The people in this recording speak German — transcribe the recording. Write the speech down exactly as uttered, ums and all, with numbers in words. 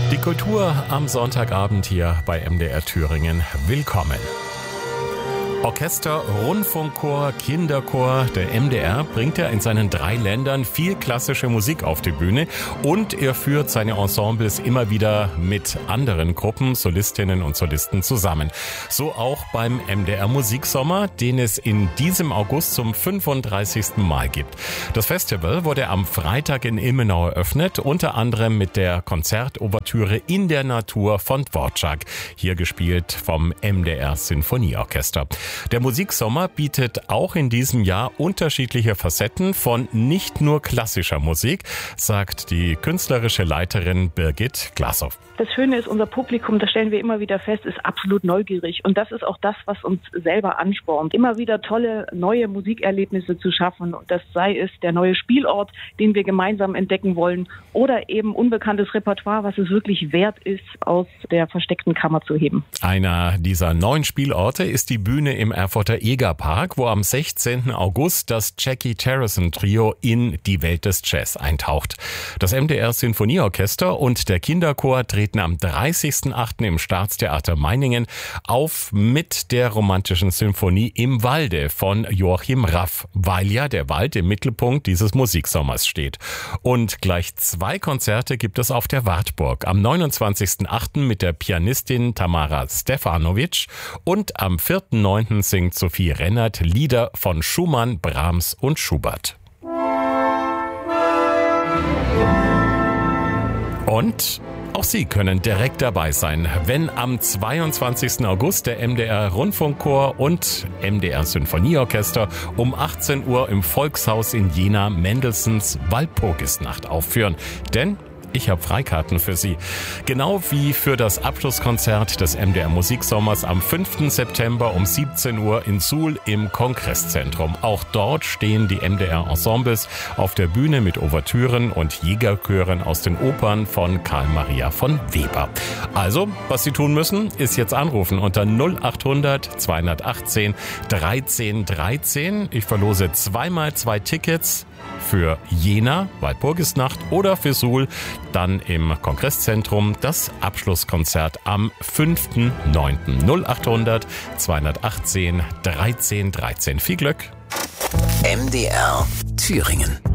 Die Kultur am Sonntagabend hier bei M D R Thüringen. Willkommen. Orchester, Rundfunkchor, Kinderchor. Der M D R bringt ja in seinen drei Ländern viel klassische Musik auf die Bühne und er führt seine Ensembles immer wieder mit anderen Gruppen, Solistinnen und Solisten zusammen. So auch beim M D R Musiksommer, den es in diesem August zum fünfunddreißigsten Mal gibt. Das Festival wurde am Freitag in Ilmenau eröffnet, unter anderem mit der Konzertouvertüre In der Natur von Dvorak, hier gespielt vom M D R Sinfonieorchester. Der Musiksommer bietet auch in diesem Jahr unterschiedliche Facetten von nicht nur klassischer Musik, sagt die künstlerische Leiterin Birgit Glassow. Das Schöne ist, unser Publikum, das stellen wir immer wieder fest, ist absolut neugierig. Und das ist auch das, was uns selber anspornt, immer wieder tolle neue Musikerlebnisse zu schaffen. Und das sei es der neue Spielort, den wir gemeinsam entdecken wollen, oder eben unbekanntes Repertoire, was es wirklich wert ist, aus der versteckten Kammer zu heben. Einer dieser neuen Spielorte ist die Bühne im Erfurter Egerpark, wo am sechzehnten August das Jackie Terrison Trio in die Welt des Jazz eintaucht. Das M D R Sinfonieorchester und der Kinderchor treten am dreißigsten achten im Staatstheater Meiningen auf mit der romantischen Symphonie Im Walde von Joachim Raff, weil ja der Wald im Mittelpunkt dieses Musiksommers steht. Und gleich zwei Konzerte gibt es auf der Wartburg. Am neunundzwanzigsten achten mit der Pianistin Tamara Stefanovic und am vierten neunten singt Sophie Rennert Lieder von Schumann, Brahms und Schubert. Und auch Sie können direkt dabei sein, wenn am zweiundzwanzigsten August der M D R Rundfunkchor und M D R Sinfonieorchester um achtzehn Uhr im Volkshaus in Jena Mendelssohns Walpurgisnacht aufführen. Denn ich habe Freikarten für Sie. Genau wie für das Abschlusskonzert des M D R Musiksommers am fünften September um siebzehn Uhr in Suhl im Kongresszentrum. Auch dort stehen die M D R Ensembles auf der Bühne mit Ouvertüren und Jägerchören aus den Opern von Karl Maria von Weber. Also, was Sie tun müssen, ist jetzt anrufen unter null achthundert zweihundertachtzehn dreizehn dreizehn. Ich verlose zweimal zwei Tickets für Jena, Walpurgisnacht, oder für Suhl, dann im Kongresszentrum das Abschlusskonzert am fünften neunten null achthundert zweihundertachtzehn dreizehn dreizehn. Viel Glück! M D R Thüringen.